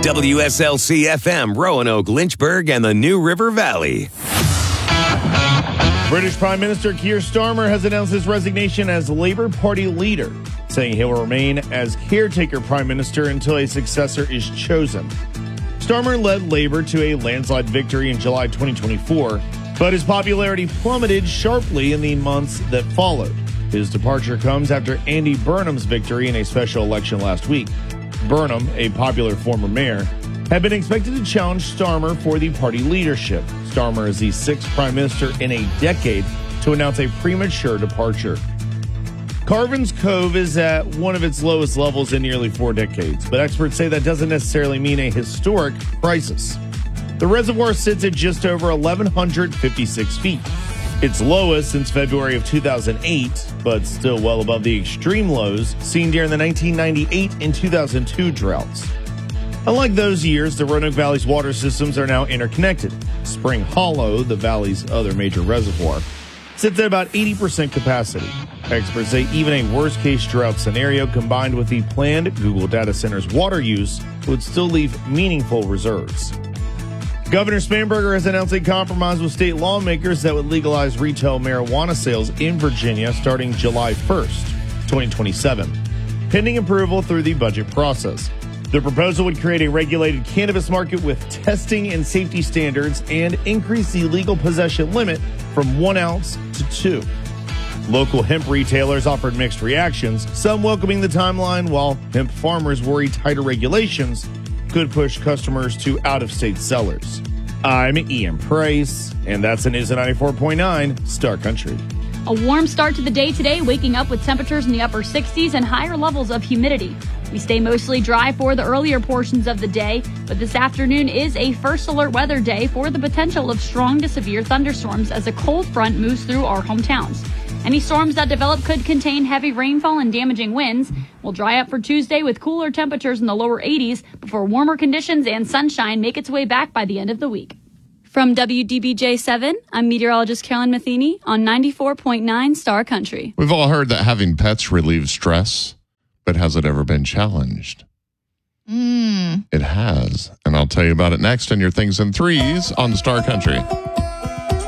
WSLC FM, Roanoke, Lynchburg, and the New River Valley. British Prime Minister Keir Starmer has announced his resignation as Labour Party leader, saying he will remain as caretaker Prime Minister until a successor is chosen. Starmer led Labour to a landslide victory in July 2024, but his popularity plummeted sharply in the months that followed. His departure comes after Andy Burnham's victory in a special election last week. Burnham, a popular former mayor, had been expected to challenge Starmer for the party leadership. Starmer is the sixth prime minister in a decade to announce a premature departure. Carvin's Cove is at one of its lowest levels in nearly 4 decades, but experts say that doesn't necessarily mean a historic crisis. The reservoir sits at just over 1,156 feet. Its lowest since February of 2008, but still well above the extreme lows seen during the 1998 and 2002 droughts. Unlike those years, the Roanoke Valley's water systems are now interconnected. Spring Hollow, the valley's other major reservoir, sits at about 80% capacity. Experts say even a worst-case drought scenario combined with the planned Google data center's water use would still leave meaningful reserves. Governor Spanberger has announced a compromise with state lawmakers that would legalize retail marijuana sales in Virginia starting July 1st, 2027, pending approval through the budget process. The proposal would create a regulated cannabis market with testing and safety standards and increase the legal possession limit from 1 ounce to 2. Local hemp retailers offered mixed reactions, some welcoming the timeline, while hemp farmers worry tighter regulations could push customers to out-of-state sellers. I'm Ian Price, and that's the news at 94.9 Star Country. A warm start to the day today, waking up with temperatures in the upper 60s and higher levels of humidity. We stay mostly dry for the earlier portions of the day, but this afternoon is a first alert weather day for the potential of strong to severe thunderstorms as a cold front moves through our hometowns. Any storms that develop could contain heavy rainfall and damaging winds. Will dry up for Tuesday with cooler temperatures in the lower 80s before warmer conditions and sunshine make its way back by the end of the week. From WDBJ7, I'm meteorologist Carolyn Matheny on 94.9 Star Country. We've all heard that having pets relieves stress, but has it ever been challenged? It has, and I'll tell you about it next on your Things in Threes on Star Country.